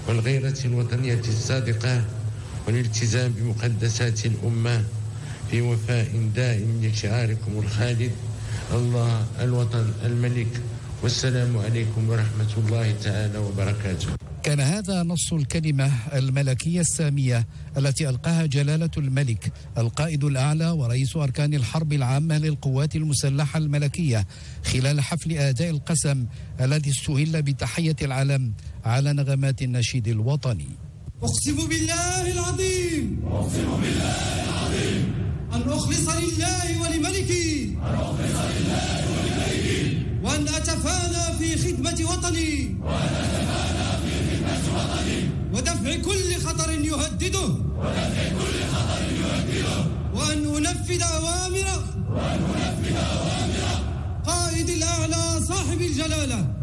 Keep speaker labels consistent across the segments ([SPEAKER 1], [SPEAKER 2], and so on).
[SPEAKER 1] والغيرة الوطنية الصادقة والالتزام بمقدسات الأمة في وفاء دائم لشعاركم الخالد: الله، الوطن، الملك. والسلام عليكم ورحمة الله تعالى وبركاته.
[SPEAKER 2] كان هذا نص الكلمة الملكية السامية التي ألقاها جلالة الملك القائد الأعلى ورئيس أركان الحرب العامة للقوات المسلحة الملكية خلال حفل أداء القسم الذي استهل بتحية العلم على نغمات النشيد الوطني.
[SPEAKER 3] أقسم بالله العظيم أن أخلص لله ولملكي وأن أتفانى في خدمة وطني ودفع كل خطر يهدده وأن أنفذ أوامره قائد الأعلى صاحب الجلالة.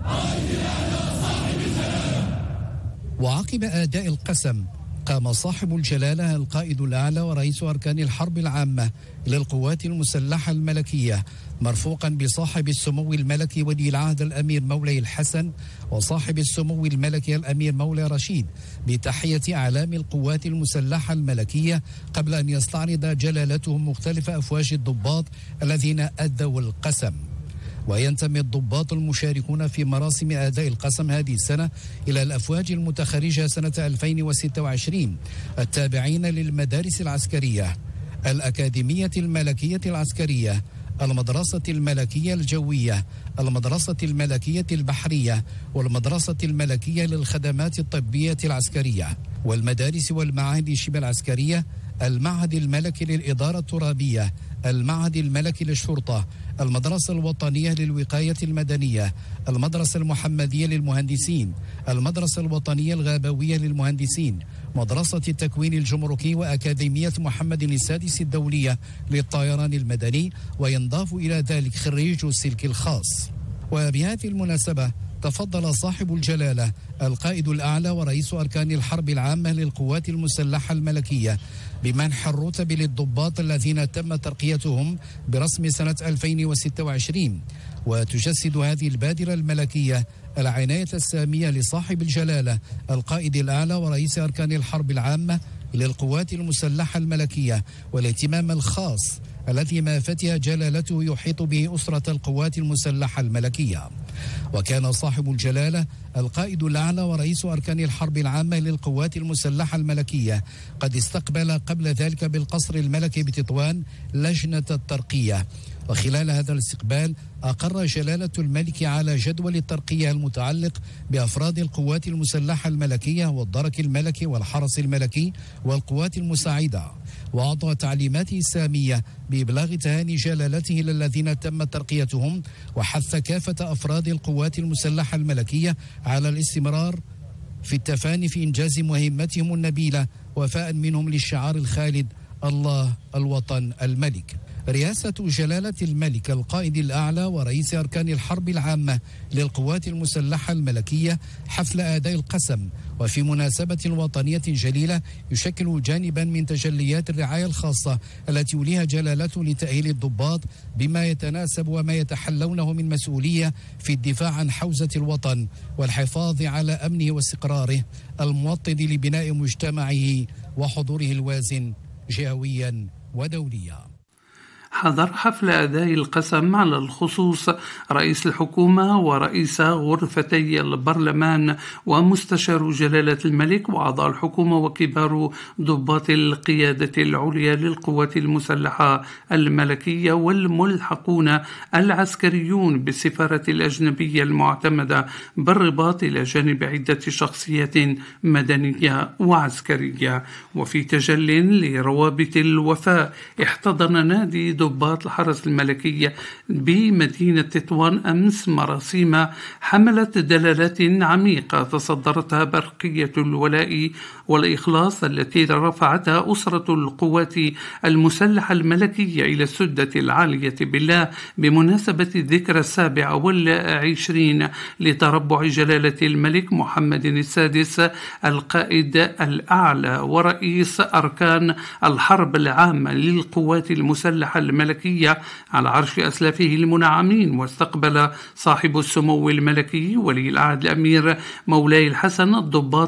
[SPEAKER 2] وعقب أداء القسم قام صاحب الجلالة القائد الأعلى ورئيس أركان الحرب العامة للقوات المسلحة الملكية مرفوقا بصاحب السمو الملكي ولي العهد الأمير مولاي الحسن وصاحب السمو الملكي الأمير مولاي رشيد بتحية أعلام القوات المسلحة الملكية، قبل أن يستعرض جلالتهم مختلف أفواج الضباط الذين أدوا القسم. وينتمي الضباط المشاركون في مراسم أداء القسم هذه السنة إلى الأفواج المتخرجة سنة 2026 التابعين للمدارس العسكرية: الأكاديمية الملكية العسكرية، المدرسة الملكية الجوية، المدرسة الملكية البحرية، والمدرسة الملكية للخدمات الطبية العسكرية، والمدارس والمعاهد شبه العسكرية، المعهد الملكي للإدارة الترابية، المعهد الملكي للشرطة، المدرسة الوطنية للوقاية المدنية، المدرسة المحمدية للمهندسين، المدرسة الوطنية الغابوية للمهندسين، مدرسة التكوين الجمركي، وأكاديمية محمد السادس الدولية للطيران المدني، وينضاف إلى ذلك خريج السلك الخاص. وبهذه المناسبة تفضل صاحب الجلالة القائد الأعلى ورئيس أركان الحرب العامة للقوات المسلحة الملكية بمنح الرتب للضباط الذين تم ترقيتهم برسم سنة 2026. وتجسد هذه البادرة الملكية العناية السامية لصاحب الجلالة القائد الأعلى ورئيس أركان الحرب العامة للقوات المسلحة الملكية، والاهتمام الخاص الذي ما فتح جلالته يحيط به أسرة القوات المسلحة الملكية. وكان صاحب الجلالة القائد الأعلى ورئيس أركان الحرب العامة للقوات المسلحة الملكية قد استقبل قبل ذلك بالقصر الملكي بتطوان لجنة الترقية، وخلال هذا الاستقبال أقر جلالة الملك على جدول الترقية المتعلق بأفراد القوات المسلحة الملكية والدرك الملكي والحرس الملكي والقوات المساعدة، وأعطى تعليماته السامية بإبلاغ تهاني جلالته للذين تم ترقيتهم، وحث كافة أفراد القوات المسلحة الملكية على الاستمرار في التفاني في إنجاز مهمتهم النبيلة وفاء منهم للشعار الخالد: الله، الوطن، الملك. رئاسة جلالة الملك القائد الأعلى ورئيس أركان الحرب العامة للقوات المسلحة الملكية حفل أداء القسم، وفي مناسبة وطنية جليلة يشكل جانبا من تجليات الرعاية الخاصة التي يوليها جلالته لتأهيل الضباط بما يتناسب وما يتحلونه من مسؤولية في الدفاع عن حوزة الوطن والحفاظ على أمنه واستقراره الموطن لبناء مجتمعه وحضوره الوازن جهويا ودوليا.
[SPEAKER 4] حضر حفل أداء القسم على الخصوص رئيس الحكومة ورئيس غرفتي البرلمان ومستشار جلالة الملك وأعضاء الحكومة وكبار ضباط القيادة العليا للقوات المسلحة الملكية والملحقون العسكريون بالسفارة الأجنبية المعتمدة بالرباط إلى جانب عدة شخصيات مدنية وعسكرية. وفي تجل لروابط الوفاء احتضن نادي ضباط الحرس الملكية بمدينة تطوان أمس مراسيم حملت دلالات عميقة تصدرتها برقية الولاء والإخلاص التي رفعتها أسرة القوات المسلحة الملكية إلى السدة العالية بالله بمناسبة الذكرى 27 لتربع جلالة الملك محمد السادس القائد الأعلى ورئيس أركان الحرب العامة للقوات المسلحة الملكية على عرش أسلافه المنعمين. واستقبل صاحب السمو الملكي ولي العهد الأمير مولاي الحسن الضباط